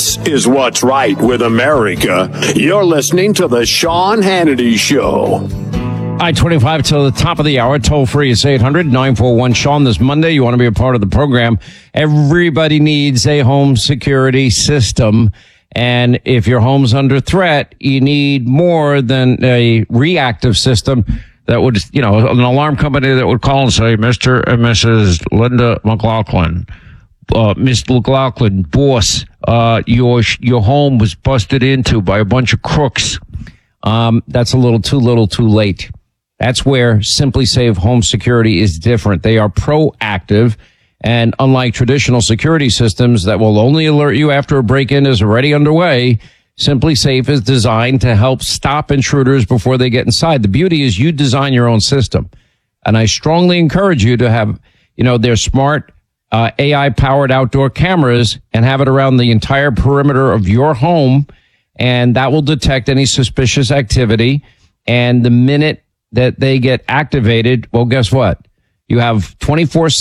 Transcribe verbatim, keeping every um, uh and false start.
This is what's right with America. You're listening to the Sean Hannity Show. I twenty-five till the top of the hour. Toll free is eight hundred nine four one Sean. This Monday, you want to be a part of the program. Everybody needs a home security system. And if your home's under threat, you need more than a reactive system that would, you know, an alarm company that would call and say, Mister and Missus Linda McLaughlin, uh, Mister McLaughlin, boss, uh, your, your home was busted into by a bunch of crooks. Um, that's a little too little too late. That's where Simply Safe Home Security is different. They are proactive, and unlike traditional security systems that will only alert you after a break-in is already underway, Simply Safe is designed to help stop intruders before they get inside. The beauty is you design your own system, and I strongly encourage you to have, you know, their smart uh, A I-powered outdoor cameras and have it around the entire perimeter of your home, and that will detect any suspicious activity. And the minute that they get activated, well, guess what? You have twenty-four